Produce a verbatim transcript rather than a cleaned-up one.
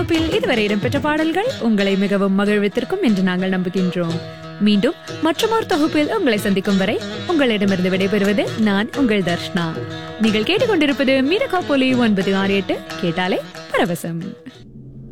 தொகுப்பில் இதுவரை இடம்பெற்ற பாடல்கள் உங்களை மிகவும் மகிழ்வித்திருக்கும் என்று நாங்கள் நம்புகின்றோம். மீண்டும் மற்றொரு தொகுப்பில் உங்களை சந்திக்கும் வரை உங்களிடமிருந்து விடைபெறுவது நான் உங்கள் தர்ஷ்னா. நீங்கள் கேட்டுக்கொண்டிருப்பது மீரகா போலி ஒன்பது ஆறு எட்டு, கேட்டாலே பரவசம்.